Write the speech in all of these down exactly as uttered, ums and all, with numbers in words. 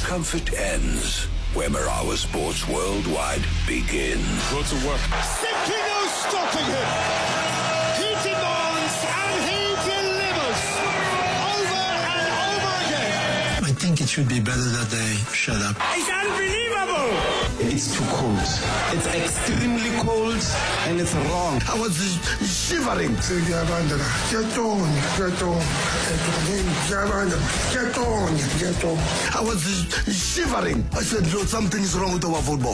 comfort ends where Marawa Sports Worldwide begins. Go to work. Simply no stopping him. He demands and he delivers over and over again. I think it should be better that they shut up. It's unbelievable. It's too cold. It's extremely cold and it's wrong. I was shivering. I was shivering. I said, Lord, something is wrong with our football.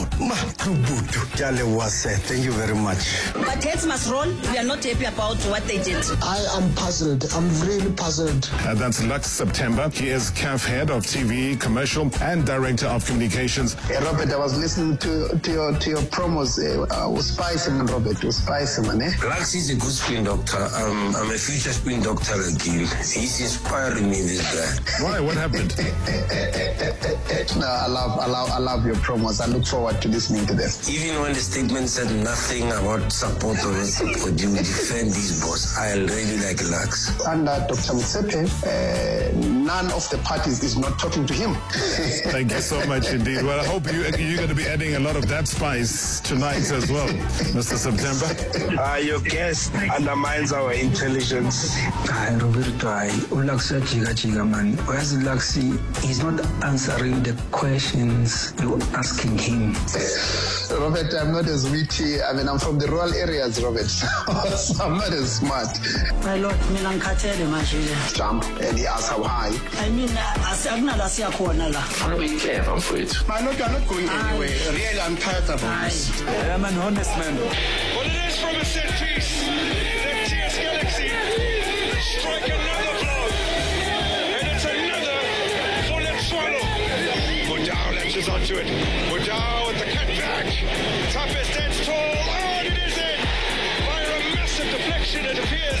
Thank you very much. But heads must roll. We are not happy about what they did. I am puzzled. I'm really puzzled. Uh, that's Lux September. He is C A F head of T V, commercial, and director of communications. Hey, Robert, I was listening to, to your to your promos. Uh, I was spicy, man, Robert. You spicy, man. Eh? Lux is a good spin doctor. Um, I'm a future spin doctor again. He's inspiring me, this guy. Why? What happened? No, I love, I love, I love your promos. I look forward to listening to them. Even when the statement said nothing about support or support, you defend this boss. I really like Lux. Under Doctor Motsepe, uh, none of the parties is not talking to him. Thank you so much indeed. Well, I hope you, you're going to be adding a lot of that spice tonight as well, Mister September. Uh, your guest undermines our intelligence. Hi, Roberto. I Lux Chiga Chiga man. Whereas Luxi, he's not answering the questions you're asking him. Robert, I'm not as witty. I mean, I'm from the rural areas, Robert. So I'm not as smart. My lord, mina ngikhathele manje. Jump and he asks how high. I mean, asiyakunala siyakhona la. I'm being clever, I'm afraid. My lord, you're not going anywhere. Really, I'm tired about this. I'm an honest man. Well, it is from a set piece. The T S Galaxy strike another blow. And it's another bullet swallow. Mudau latches onto it. Mudau with the cutback. Toughest ends tall. Oh, and it is in. By a massive deflection, it appears.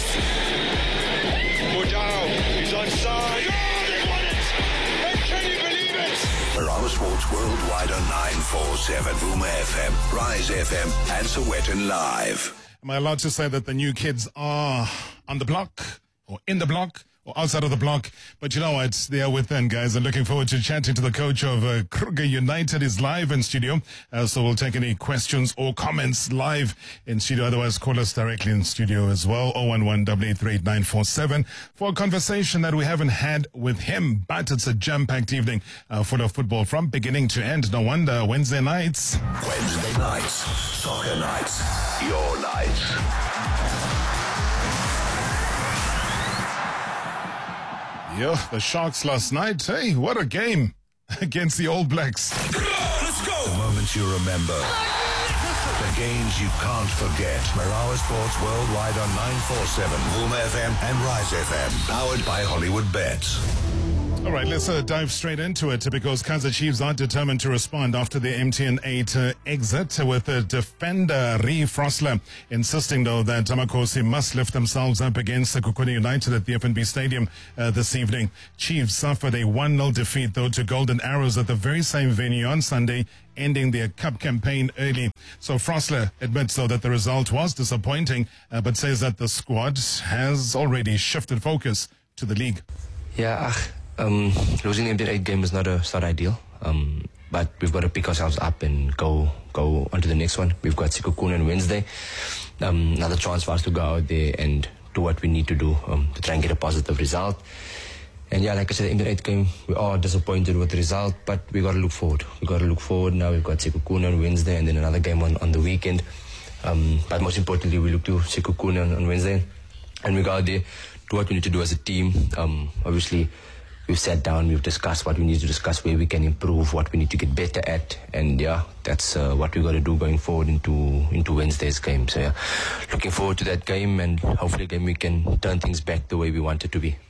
Mudau is onside. Oh, they won it. And can you believe it? Marawa Sports Worldwide on nine forty-seven, Vuma F M, Rise F M, and Sowetan Live. Am I allowed to say that the new kids are on the block or in the block or outside of the block? But you know what? They are within, guys. I'm looking forward to chatting to the coach of uh, Kruger United. Is live in studio. Uh, so we'll take any questions or comments live in studio. Otherwise, call us directly in studio as well. oh one one, eight eight three, eight nine four seven for a conversation that we haven't had with him. But it's a jam-packed evening uh, full of football from beginning to end. No wonder Wednesday nights. Wednesday nights, soccer nights, your nights. Yeah, the Sharks last night. Hey, what a game against the All Blacks. Let's go! The moments you remember. The games you can't forget. Marawa Sports Worldwide on nine forty-seven, Vuma F M and Rise F M. Powered by Hollywood Bets. All right, let's uh, dive straight into it because Kaizer Chiefs are determined to respond after the M T N eight uh, exit with uh, defender Ree Frosler insisting, though, that Amakosi must lift themselves up against Sekhukhune United at the F N B Stadium uh, this evening. Chiefs suffered a one nil defeat, though, to Golden Arrows at the very same venue on Sunday, ending their cup campaign early. So Frosler admits, though, that the result was disappointing, uh, but says that the squad has already shifted focus to the league. Yeah, um, losing the M T N eight game is not, a, it's not ideal, um, but we've got to pick ourselves up and go go on to the next one. We've got Sekhukhune on Wednesday, um, another chance for us to go out there and do what we need to do um, to try and get a positive result. And yeah, like I said, the M T N eight game, we are disappointed with the result, but we got to look forward. We got to look forward now. We've got Sekhukhune on Wednesday and then another game on, on the weekend. Um, but most importantly, we look to Sekhukhune on, on Wednesday, and we go out there, do what we need to do as a team. Um, obviously, we've sat down, we've discussed what we need to discuss, where we can improve, what we need to get better at, and yeah, that's uh, what we got to do going forward into into Wednesday's game. So yeah, looking forward to that game, and hopefully again we can turn things back the way we want it to be.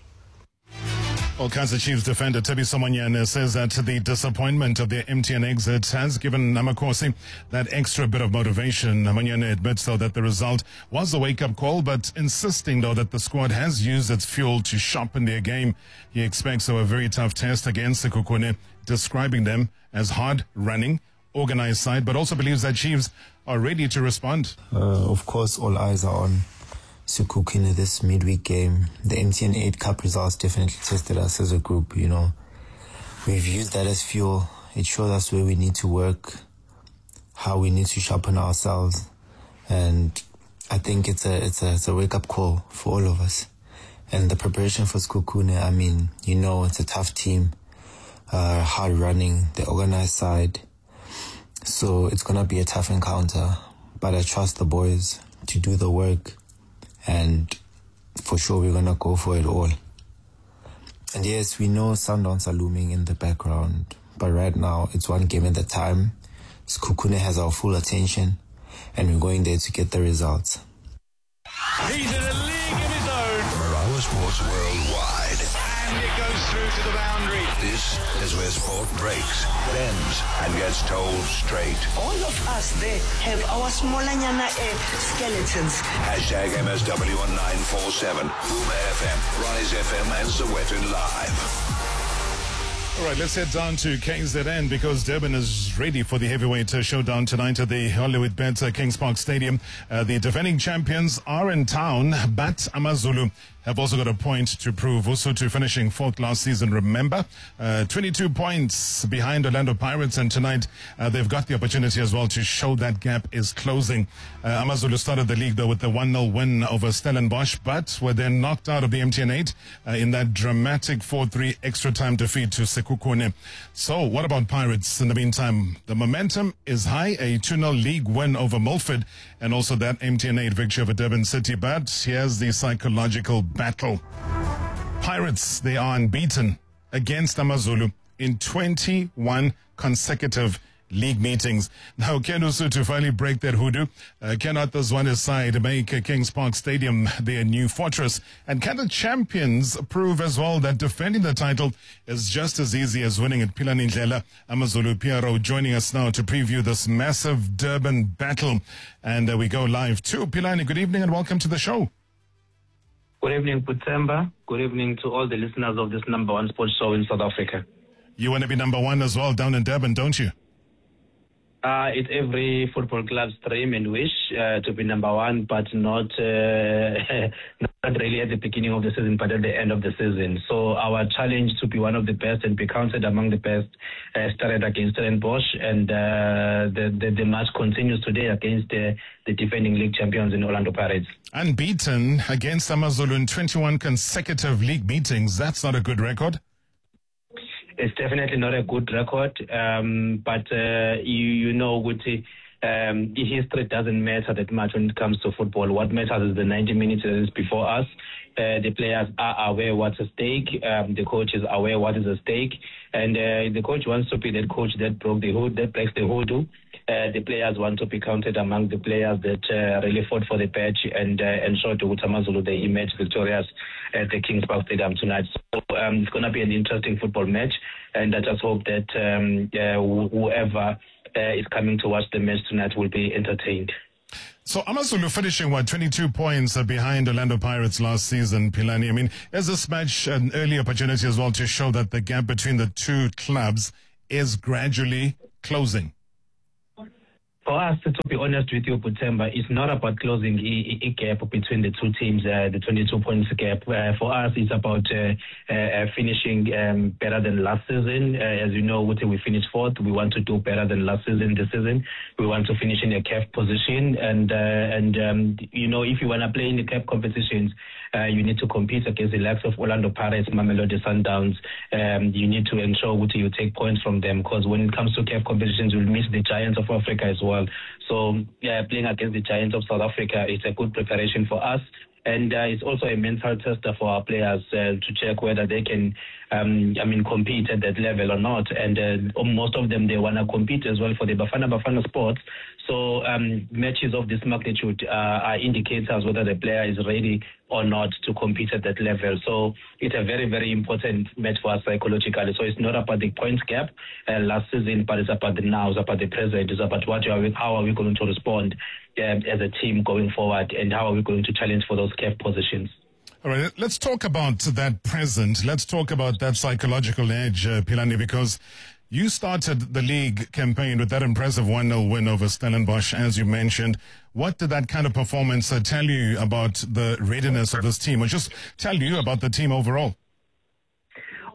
Well, Kaizer Chiefs defender Thabiso Moanyane says that the disappointment of their M T N exit has given Namakosi that extra bit of motivation. Moanyane admits, though, that the result was a wake-up call, but insisting, though, that the squad has used its fuel to sharpen their game. He expects, though, a very tough test against Sekhukhune, describing them as hard-running, organized side, but also believes that Chiefs are ready to respond. Uh, of course, all eyes are on Sekhukhune this midweek game. The M T N eight Cup results definitely tested us as a group, you know. we've used that as fuel. It showed us where we need to work, how we need to sharpen ourselves, and I think it's a it's a it's a wake up call for all of us. And the preparation for Sekhukhune, I mean, you know, it's a tough team, uh, hard running, the organized side. So it's gonna be a tough encounter, but I trust the boys to do the work, and for sure we're gonna go for it all. And yes, we know Sundowns are looming in the background, but right now it's one game at a time. Sekhukhune has our full attention, and we're going there to get the results. He's in a league of his own. Marawa Sports Worldwide. And it goes through to the boundary. This is where sport breaks, bends, and gets told straight. All of us there have our smallanyana uh, skeletons. Hashtag M S W on nine four seven. Boom F M, Rise F M, and Sowetan Live. All right, let's head down to K Z N because Durban is ready for the heavyweight uh, showdown tonight at the Hollywoodbets uh, Kings Park Stadium. Uh, the defending champions are in town, but AmaZulu have also got a point to prove. Usutu finishing fourth last season, remember? Uh, twenty-two points behind Orlando Pirates, and tonight uh, they've got the opportunity as well to show that gap is closing. Uh, AmaZulu started the league, though, with the one nil win over Stellenbosch, but were then knocked out of the M T N eight uh, in that dramatic four three extra time defeat to Sekhukhune. So what about Pirates in the meantime? The momentum is high, a two nil league win over Milford, and also that M T N eight victory over Durban City. But here's the psychological battle. Pirates, they are unbeaten against AmaZulu in twenty-one consecutive league meetings. Now, can Usutu finally break that hoodoo? Uh, cannot this one aside make uh, Kings Park Stadium their new fortress? And can the champions prove as well that defending the title is just as easy as winning at Philani Ndlela? AmaZulu Piero joining us now to preview this massive Durban battle. And uh, we go live to Philani. Good evening and welcome to the show. Good evening, Putemba. Good evening to all the listeners of this number one sports show in South Africa. You want to be number one as well down in Durban, don't you? Uh, it's every football club's dream and wish uh, to be number one, but not uh, not really at the beginning of the season, but at the end of the season. So our challenge to be one of the best and be counted among the best uh, started against Stellenbosch, and uh, the, the the match continues today against uh, the defending league champions in Orlando Pirates. Unbeaten against AmaZulu in twenty-one consecutive league meetings. That's not a good record. It's definitely not a good record, um, but uh, you, you know, with the, um, the history doesn't matter that much when it comes to football. What matters is the ninety minutes that is before us. Uh, the players are aware what's at stake. Um, the coach is aware what is at stake, and uh, the coach wants to be that coach that broke the hood, that breaks the hoodoo. Uh, the players want to be counted among the players that uh, really fought for the badge and uh, ensured to AmaZulu they emerge victorious at the Kings Park Stadium tonight. So um, it's going to be an interesting football match, and I just hope that um, uh, wh- whoever uh, is coming to watch the match tonight will be entertained. So AmaZulu finishing, what, twenty-two points behind Orlando Pirates last season, Philani. I mean, is this match an early opportunity as well to show that the gap between the two clubs is gradually closing? For us, to be honest with you, Putemba, it's not about closing a, a gap between the two teams, uh, the twenty-two points gap. Uh, for us, it's about uh, uh, finishing um, better than last season. Uh, as you know, we finished fourth. We want to do better than last season this season. We want to finish in a C A F position. And, uh, and um, you know, if you want to play in the C A F competitions, uh, you need to compete against the likes of Orlando Pirates, Mamelodi Sundowns. Um, you need to ensure that you take points from them, because when it comes to C A F competitions, you'll miss the Giants of Africa as well. So yeah, playing against the Giants of South Africa is a good preparation for us. And uh, it's also a mental tester for our players uh, to check whether they can, um, I mean, compete at that level or not. And uh, most of them, they want to compete as well for the Bafana Bafana Sports. So um, matches of this magnitude uh, are indicators whether the player is ready or not to compete at that level. So it's a very, very important match for us psychologically. So it's not about the points gap uh, last season, but it's about the now, it's about the present, it's about what are we, how are we going to respond um, as a team going forward, and how are we going to challenge for those C A F positions. All right, let's talk about that present. Let's talk about that psychological edge, uh, Philani, because you started the league campaign with that impressive one nil win over Stellenbosch, as you mentioned. What did that kind of performance uh, tell you about the readiness of this team, or just tell you about the team overall?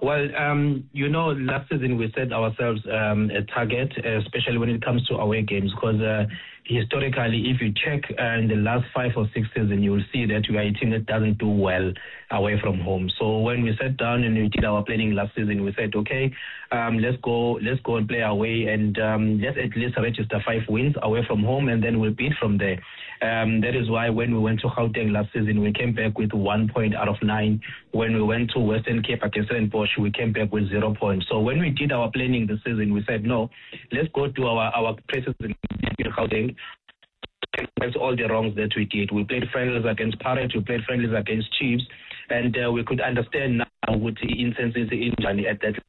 Well, um, you know, last season we set ourselves um, a target, especially when it comes to away games, because uh, historically, if you check uh, in the last five or six seasons, you will see that we are a team that doesn't do well away from home. So when we sat down and we did our planning last season, we said, okay, um, let's go, let's go and play away, and um, let's at least register five wins away from home, and then we'll beat from there. Um, that is why when we went to Gauteng last season, we came back with one point out of nine. When we went to Western Cape against Stellenbosch, we came back with zero points. So when we did our planning this season, we said, no, let's go to our, our places in Gauteng. That's all the wrongs that we did. We played friendlies against Pirates, we played friendlies against Chiefs, and uh, we could understand now with the instances in Johnny at that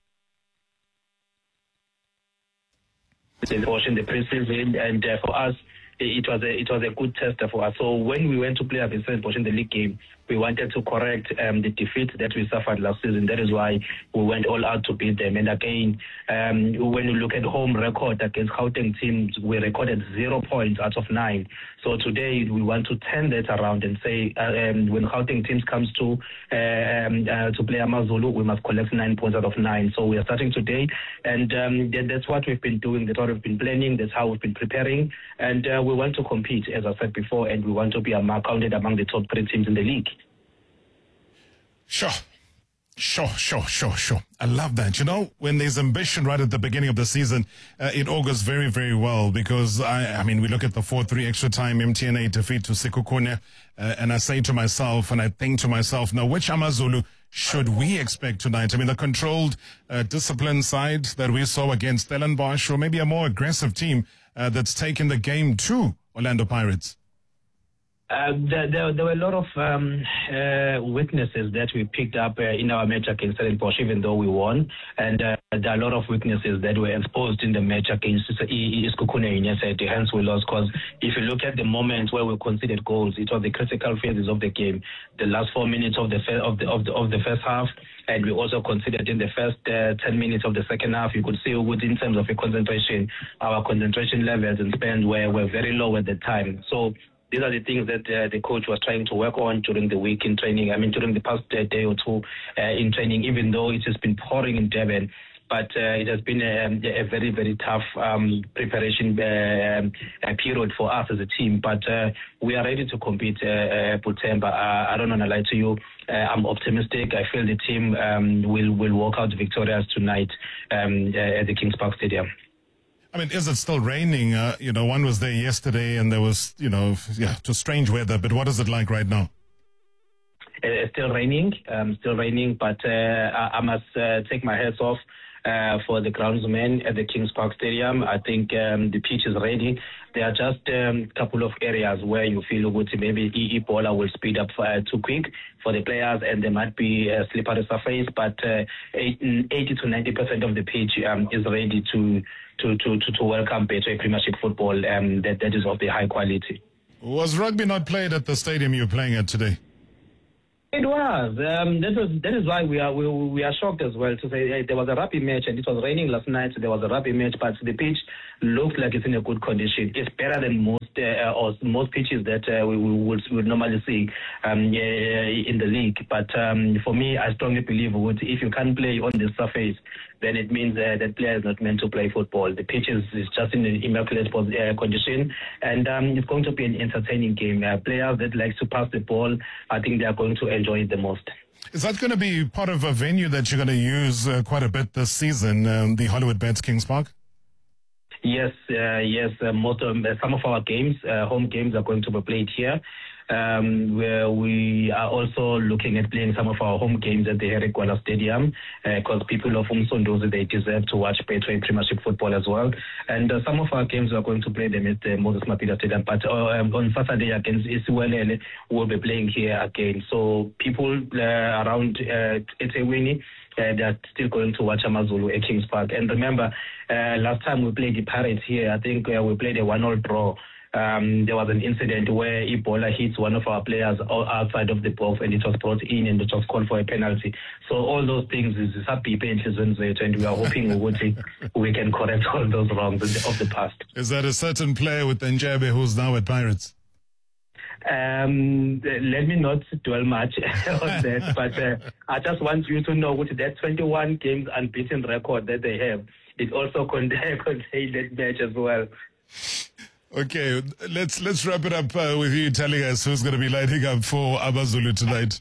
portion, the preseason, and uh, for us, it was a it was a good tester for us. So when we went to play against Stellenbosch in the league game, we wanted to correct um, the defeat that we suffered last season. That is why we went all out to beat them. And again, um, when you look at home record against Gauteng teams, we recorded zero points out of nine. So today we want to turn that around and say uh, um, when Gauteng teams comes to uh, um, uh, to play AmaZulu, we must collect nine points out of nine. So we are starting today, and um, that, that's what we've been doing. That's what we've been planning. That's how we've been preparing, and uh, we want to compete, as I said before, and we want to be um, counted among the top three teams in the league. Sure. Sure, sure, sure, sure. I love that. You know, when there's ambition right at the beginning of the season, uh, it augurs very, very well because, I, I mean, we look at the four three extra time M T N A defeat to Sekhukhune, uh, and I say to myself, and I think to myself, now, which AmaZulu should we expect tonight? I mean, the controlled, uh, disciplined side that we saw against Stellenbosch, or maybe a more aggressive team uh, that's taken the game to Orlando Pirates? Uh, there, there, there were a lot of um, uh, weaknesses that we picked up uh, in our match against Stellenbosch, even though we won. And uh, there are a lot of weaknesses that were exposed in the match against Sekhukhune, hence we lost. Because if you look at the moment where we conceded goals, it was the critical phases of the game, the last four minutes of the of the of the, of the first half. And we also considered in the first uh, ten minutes of the second half, you could see in terms of a concentration, our concentration levels and spend were, were very low at the time. So these are the things that uh, the coach was trying to work on during the week in training. I mean, during the past uh, day or two uh, in training, even though it has been pouring in Durban. But uh, it has been a, a very, very tough um, preparation uh, um, period for us as a team. But uh, we are ready to compete, uh, uh, Butemba. Uh, I don't want to lie to you. Uh, I'm optimistic. I feel the team um, will, will walk out victorious tonight um, uh, at the Kings Park Stadium. I mean, is it still raining? Uh, you know, one was there yesterday and there was, you know, yeah, just strange weather. But what is it like right now? It's still raining, um, still raining, but uh, I, I must uh, take my hats off uh, for the groundsmen at the Kings Park Stadium. I think um, the pitch is ready. There are just a um, couple of areas where you feel maybe Ebola will speed up uh, too quick for the players, and there might be a slippery surface, but uh, eighty to ninety percent of the pitch um, is ready to to, to, to, to welcome Betway Premiership football um, that, that is of the high quality. Was rugby not played at the stadium you're playing at today? It was. Um, that was. That is why we are we, we are shocked as well to say hey, there was a rugby match and it was raining last night. So there was a rugby match, but the pitch looks like it's in a good condition. It's better than most uh, or most pitches that uh, we, we would, we would normally see um, uh, in the league. But um, for me, I strongly believe if you can't play on the surface, then it means uh, that player is not meant to play football. The pitch is, is just in an immaculate uh, condition, and um, it's going to be an entertaining game. Uh, players that like to pass the ball, I think they are going to enjoy it the most. Is that going to be part of a venue that you're going to use uh, quite a bit this season, um, the Hollywood Bets Kings Park? Yes, uh, yes. Uh, most of, uh, some of our games, uh, home games, are going to be played here. Um, where we are also looking at playing some of our home games at the Eric Gwala Stadium, because uh, people of Umsondozi, they deserve to watch Betway Premiership football as well. And uh, some of our games we are going to play them at the Moses Mapida Stadium. But uh, um, on Saturday against Isiwelele, we'll be playing here again. So people uh, around uh, eThekwini, Uh, they're still going to watch AmaZulu at Kings Park. And remember, uh, last time we played the Pirates here, I think uh, we played a one-all draw. Um, there was an incident where Ebola hits one of our players outside of the box and it was brought in and it was called for a penalty. So all those things is happy and we are hoping we can correct all those wrongs of the past. Is that a certain player with Njebe who's now at Pirates? Um, let me not dwell much on that, but uh, I just want you to know with that twenty-one games unbeaten record that they have, it also contains that match as well. Okay, let's let's wrap it up uh, with you telling us who's going to be lighting up for AmaZulu tonight.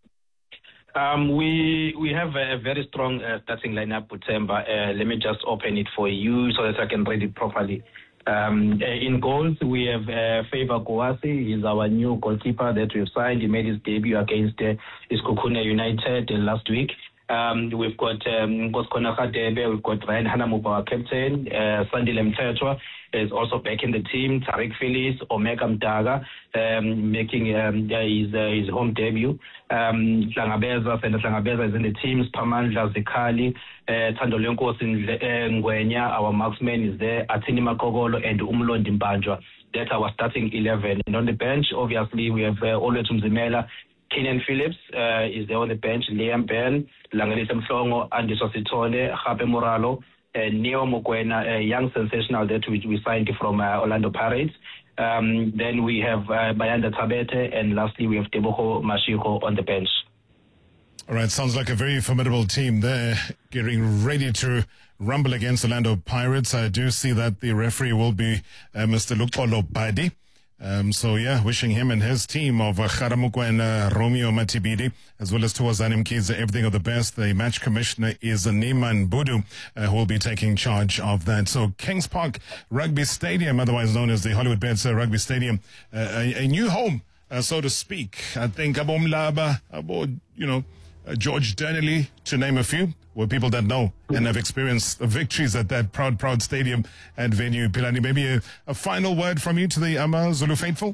Um, we we have a very strong uh, starting lineup, Butemba. Uh, let me just open it for you so that I can read it properly. Um, uh, in goals, we have uh, Favor Kowasi. He's our new goalkeeper that we've signed. He made his debut against uh, Iskukune United uh, last week. Um, we've got um, Ngoskona Khadebe, we've got Ryan Hanamupa, our captain. Uh, Sandile Mthethwa is also back in the team. Tariq Phillips, Omega Mdaga, um, making um, uh, his, uh, his home debut. Um, Hlangabeza, Senda Hlangabeza is in the team. Spamandla Zikali, uh, Thando Lenkosi Ngwenya, our marksman is there. Atini Makogolo and Umlondi Mbanjwa. That's our starting eleven. And on the bench, obviously, we have uh, Olwethu Mzimela. Kenan Phillips uh, is there on the bench. Liam Ben, Langalisa Mhlongo, Andy Sositone, Hape Moralo, uh, Neo Mokwena, a young sensational that we, we signed from uh, Orlando Pirates. Um, then we have uh, Bayanda Tabete, and lastly we have Teboho Mashiko on the bench. All right, sounds like a very formidable team there, getting ready to rumble against Orlando Pirates. I do see that the referee will be uh, Mister Lukolo Badi. Um, so, yeah, wishing him and his team of uh, Kharamukwa and uh, Romeo Matibidi, as well as Tuwazani Mkhize, everything of the best. The match commissioner is Niman Budu, uh, who will be taking charge of that. So, Kings Park Rugby Stadium, otherwise known as the Hollywood Bets uh, Rugby Stadium, uh, a, a new home, uh, so to speak. I think Abo Mlaba, Abo, you know, uh, George Donnelly, to name a few, were people that know and have experienced victories at that proud, proud stadium and venue. Philani, maybe a, a final word from you to the AmaZulu faithful?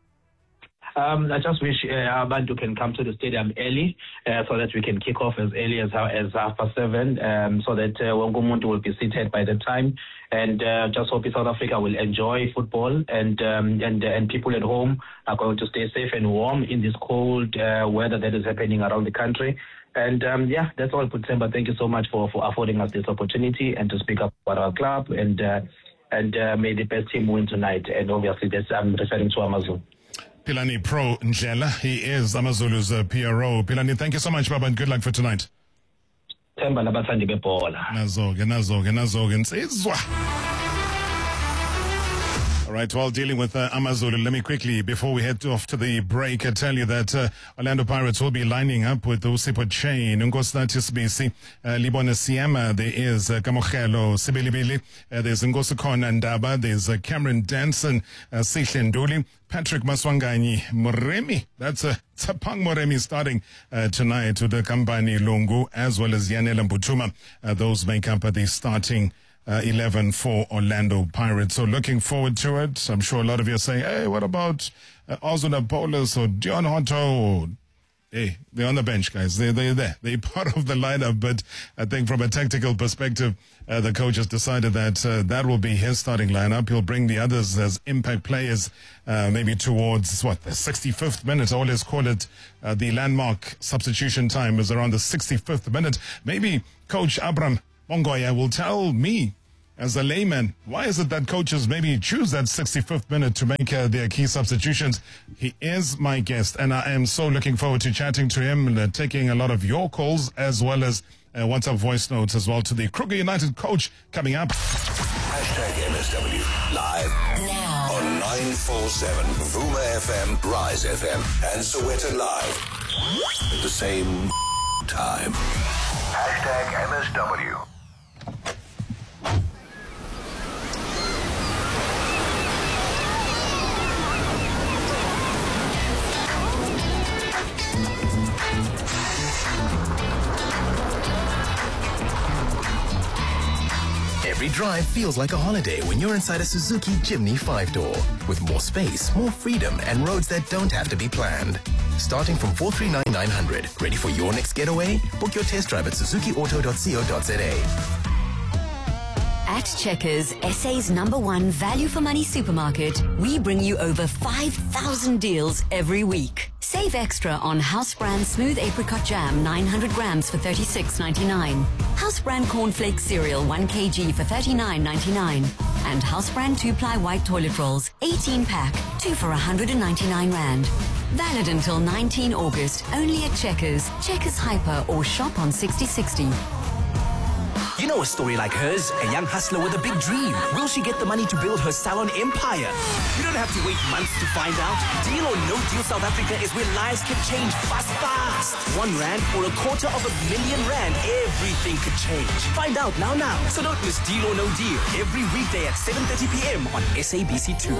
Um, I just wish uh, Abantu can come to the stadium early uh, so that we can kick off as early as as half past seven, um, so that uh, Wangumuntu will be seated by the time. And uh, just hope South Africa will enjoy football, and um, and and people at home are going to stay safe and warm in this cold uh, weather that is happening around the country. And um, yeah, that's all, Butemba. Thank you so much for, for affording us this opportunity and to speak up about our club. And uh, and uh, may the best team win tonight. And obviously, that's, I'm referring to AmaZulu. Philani Pro Njela, he is AmaZulu's uh, P R O. Philani, thank you so much, Baba, and good luck for tonight. Themba nabathandi bebhola. Nazoke, nazoke, nazoke, nsizwa. All right, while dealing with uh, AmaZulu, let me quickly, before we head off to the break, uh, tell you that uh, Orlando Pirates will be lining up with Usipho Chain, Nkosinathi Sibisi, uh, Libone Siema, there is uh, Kamokhelo Sibilibili, uh, there's Nkosikhona Ndaba, there's uh, Cameron Danson, uh, Sihle Nduli, Patrick Maswanganyi, Moremi, that's uh, Tsapang Moremi starting uh, tonight with the Kambani Lungu, as well as Yanela Mbutuma. Uh, those make up uh, the starting Uh, eleven for Orlando Pirates. So looking forward to it. I'm sure a lot of you are saying, hey, what about uh, Ozuna Paulus or Dion Honto? Hey, they're on the bench, guys. They're, they're there. They're part of the lineup. But I think from a tactical perspective, uh, the coach has decided that uh, that will be his starting lineup. He'll bring the others as impact players, uh, maybe towards, what, the sixty-fifth minute. I always call it uh, the landmark substitution time is around the sixty-fifth minute. Maybe Coach Abram Mongoya will tell me, as a layman, why is it that coaches maybe choose that sixty-fifth minute to make uh, their key substitutions? He is my guest, and I am so looking forward to chatting to him and uh, taking a lot of your calls, as well as uh, WhatsApp voice notes as well, to the Kruger United coach coming up. Hashtag M S W live now on nine forty-seven Vuma F M, Rise F M, and Soweto Live at the same time. Hashtag M S W. Every drive feels like a holiday when you're inside a Suzuki Jimny five-door. With more space, more freedom, and roads that don't have to be planned. Starting from four three nine nine hundred. Ready for your next getaway? Book your test drive at suzuki auto dot co dot za. At Checkers, S A's number one value for money supermarket, we bring you over five thousand deals every week. Save extra on House Brand Smooth Apricot Jam nine hundred grams for thirty-six ninety-nine. House Brand Cornflake Cereal one kilogram for thirty-nine ninety-nine. And House Brand two ply White Toilet Rolls eighteen pack, two for one hundred ninety-nine rand. Valid until nineteenth August, only at Checkers, Checkers Hyper or shop on sixty sixty. You know a story like hers, a young hustler with a big dream. Will she get the money to build her salon empire? You don't have to wait months to find out. Deal or No Deal South Africa is where lives can change fast, fast. One rand or a quarter of a million rand, everything could change. Find out now, now. So don't miss Deal or No Deal every weekday at seven thirty p.m. on S A B C two.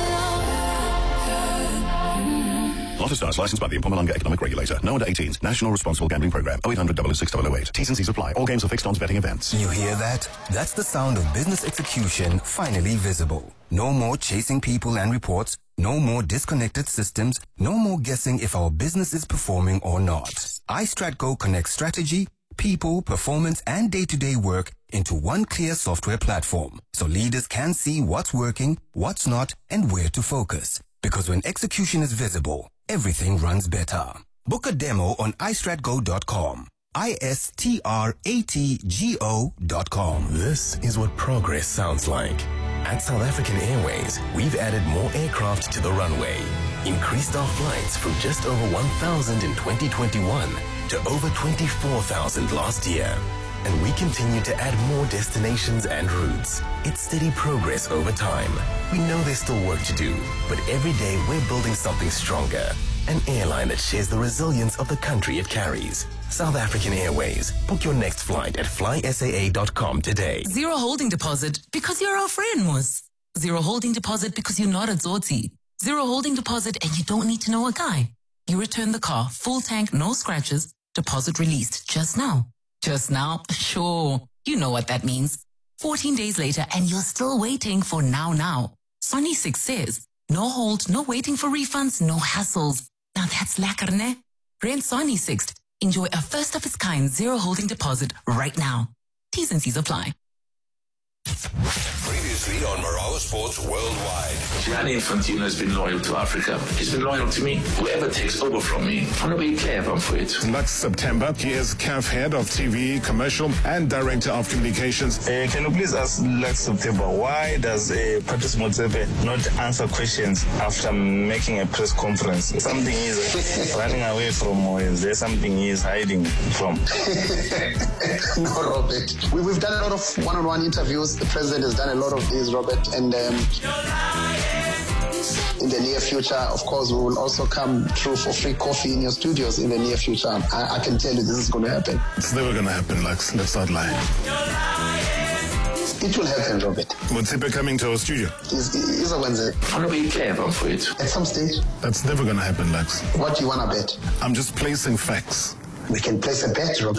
Lotto Stars, licensed by the Mpumalanga Economic Regulator. No under eighteens. National Responsible Gambling Program. oh eight hundred, double oh six, double oh eight. T's and C's apply. All games are fixed odds betting events. You hear that? That's the sound of business execution finally visible. No more chasing people and reports. No more disconnected systems. No more guessing if our business is performing or not. iStratGo connects strategy, people, performance, and day-to-day work into one clear software platform. So leaders can see what's working, what's not, and where to focus. Because when execution is visible, everything runs better. Book a demo on i strat go dot com. I S T R A T G O dot com. This is what progress sounds like. At South African Airways, we've added more aircraft to the runway, increased our flights from just over one thousand in twenty twenty-one to over twenty-four thousand last year. And we continue to add more destinations and routes. It's steady progress over time. We know there's still work to do, but every day we're building something stronger. An airline that shares the resilience of the country it carries. South African Airways. Book your next flight at fly S A A dot com today. Zero holding deposit because you're our friend, Moose. Zero holding deposit because you're not a Zoti. Zero holding deposit and you don't need to know a guy. You return the car, full tank, no scratches, deposit released just now. Just now? Sure. You know what that means. fourteen days later and you're still waiting for now now. Sonny six says, no hold, no waiting for refunds, no hassles. Now that's lekker, ne? Rent Sonny six. Enjoy a first of its kind zero holding deposit right now. T's and C's apply. Previously on Marawa Sports Worldwide. Gianni Infantino has been loyal to Africa. He's been loyal to me. Whoever takes over from me, I'm going to be clear I'm for it. Next September, he is C A F head of T V, commercial, and director of communications. Uh, can you please ask next September, why does uh, Patrice Motsepe not answer questions after making a press conference? Something is uh, running away from, or is there something he is hiding from? No, Robert. We, we've done a lot of one-on-one interviews. The president has done a lot of these, Robert, and um, in the near future, of course, we will also come through for free coffee in your studios in the near future. I, I can tell you this is going to happen. It's never going to happen, Lux. Let's not lie. It will happen, Robert. Motsepe coming to our studio? Is is a Wednesday. I'm going to be clear I'm for it. At some stage. That's never going to happen, Lux. What do you want to bet? I'm just placing facts. We can place a bet, Robert.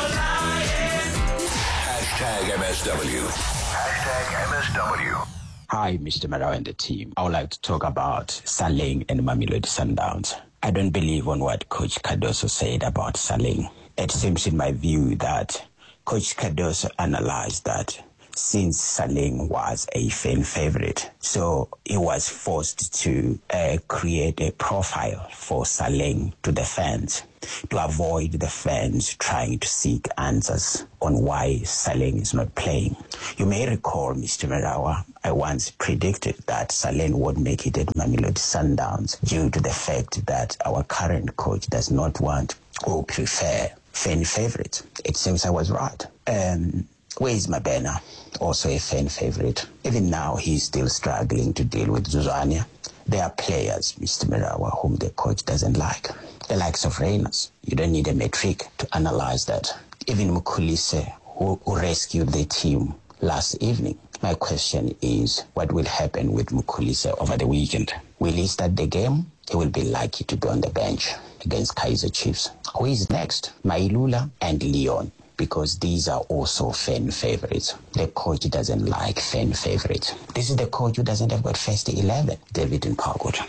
Hashtag M S W. Hashtag M S W. Hi, Mister Marawa and the team. I would like to talk about Saleng and Mamelodi Sundowns. I don't believe on what Coach Cardoso said about Saleng. It seems in my view that Coach Cardoso analyzed that since Saleng was a fan favorite, so he was forced to uh, create a profile for Saleng to the fans to avoid the fans trying to seek answers on why Saleng is not playing. You may recall, Mister Marawa, I once predicted that Saleng would make it at Mamelodi Sundowns due to the fact that our current coach does not want or prefer fan favorites. It seems I was right. Um, Where is Mabena? Also a fan favorite. Even now, he's still struggling to deal with Zuzania. There are players, Mister Marawa, whom the coach doesn't like. The likes of Reynolds. You don't need a metric to analyze that. Even Mkhulise, who, who rescued the team last evening. My question is, what will happen with Mkhulise over the weekend? Will he start the game? He will be lucky to be on the bench against Kaizer Chiefs. Who is next? Mailula and Leon. Because these are also fan favorites. The coach doesn't like fan favorites. This is the coach who doesn't have got first eleven, David Parkwood.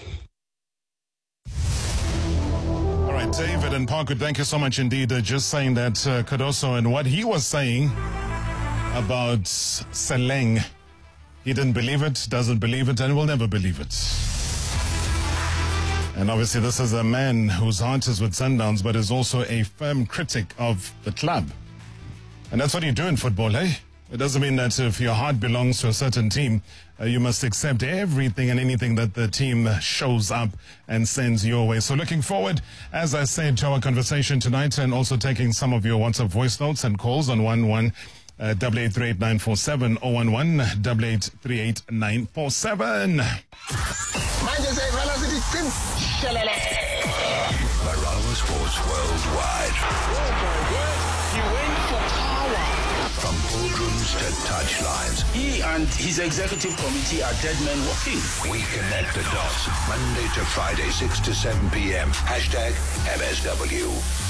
All right, David and Parkwood, thank you so much indeed. Uh, just saying that uh, Cardoso and what he was saying about Saleng, he didn't believe it, doesn't believe it, and will never believe it. And obviously this is a man whose heart is with Sundowns, but is also a firm critic of the club. And that's what you do in football, eh? It doesn't mean that if your heart belongs to a certain team, uh, you must accept everything and anything that the team shows up and sends your way. So looking forward, as I said, to our conversation tonight, and also taking some of your WhatsApp voice notes and calls on one one eight eight three eight nine four seven or one one eight eight three eight nine four seven. Marawa Sports Worldwide. Oh my word, he went for power. From boardrooms to touchlines. He and his executive committee are dead men walking. We connect the dots. Monday to Friday, six to seven p.m. Hashtag M S W.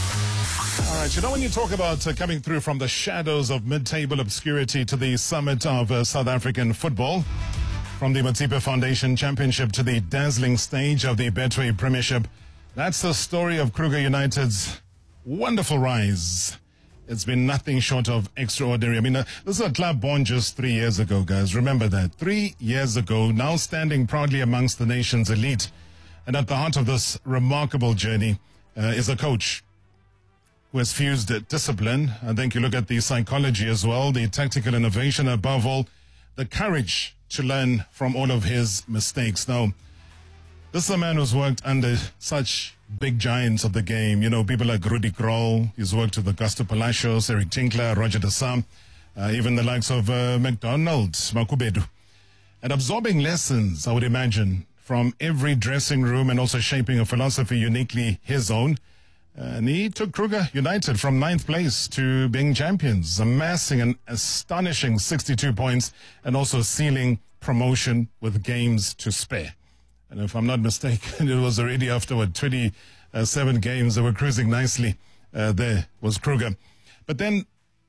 All right, you know, when you talk about uh, coming through from the shadows of mid-table obscurity to the summit of uh, South African football, from the Motsepe Foundation Championship to the dazzling stage of the Betway Premiership, that's the story of Kruger United's wonderful rise. It's been nothing short of extraordinary. I mean, uh, this is a club born just three years ago, guys. Remember that. Three years ago, now standing proudly amongst the nation's elite. And at the heart of this remarkable journey uh, is a coach who has fused discipline. I think you look at the psychology as well, the tactical innovation, above all, the courage to learn from all of his mistakes. Now, this is a man who's worked under such big giants of the game. You know, people like Rudy Kroll. He's worked with Augusto Palacios, Eric Tinkler, Roger de Sam, uh, even the likes of uh, McDonald, Makubedu. And absorbing lessons, I would imagine, from every dressing room and also shaping a philosophy uniquely his own. And he took Kruger United from ninth place to being champions, amassing an astonishing sixty-two points and also sealing promotion with games to spare. And if I'm not mistaken, it was already after, what, twenty-seven games, they were cruising nicely. Uh, there was Kruger. But then,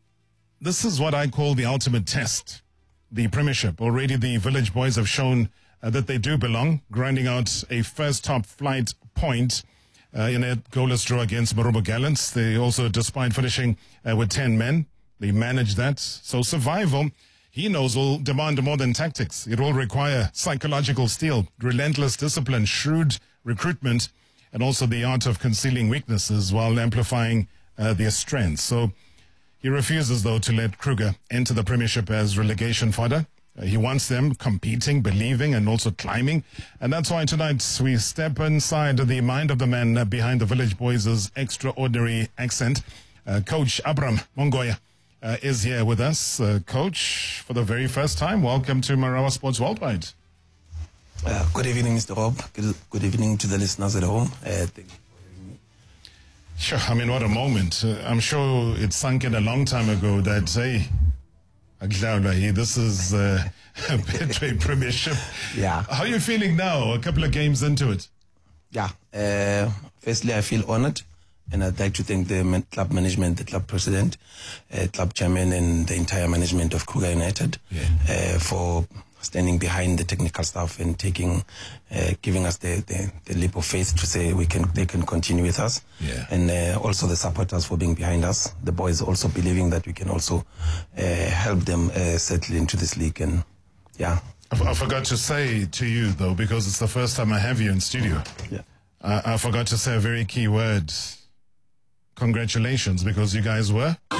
this is what I call the ultimate test, the Premiership. Already the Village Boys have shown uh, that they do belong, grinding out a first top flight point uh, in a goalless draw against Marubo Gallants. They also, despite finishing uh, with ten men, they managed that. So survival, he knows, will demand more than tactics. It will require psychological steel, relentless discipline, shrewd recruitment, and also the art of concealing weaknesses while amplifying uh, their strengths. So he refuses, though, to let Kruger enter the Premiership as relegation fodder. Uh, he wants them competing, believing, and also climbing. And that's why tonight we step inside the mind of the man uh, behind the Village Boys' extraordinary accent. Uh, Coach Abram Mongoya Uh, is here with us. Uh, Coach, for the very first time, welcome to Marawa Sports Worldwide. Uh, good evening, Mister Rob. Good, good evening to the listeners at home. Uh, thank you. Sure, I mean, what a moment. Uh, I'm sure it sunk in a long time ago that, hey, this is uh, a Betway Premiership. Yeah. How are you feeling now, a couple of games into it? Yeah. Uh, firstly, I feel honored. And I'd like to thank the man- club management, the club president, uh, club chairman, and the entire management of Kruger United yeah. uh, for standing behind the technical staff and taking, uh, giving us the, the, the leap of faith to say we can, they can continue with us. Yeah. And uh, also the supporters for being behind us. The boys also believing that we can also uh, help them uh, settle into this league. And yeah. I, I forgot to say to you, though, because it's the first time I have you in studio. Yeah. Uh, I forgot to say a very key word. Congratulations, because you guys were